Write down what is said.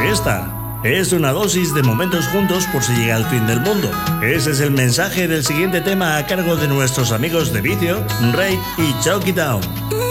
Esta es una dosis de momentos juntos por si llega el fin del mundo. Ese es el mensaje del siguiente tema a cargo de nuestros amigos de Vicio, Rey y Chalk It Down.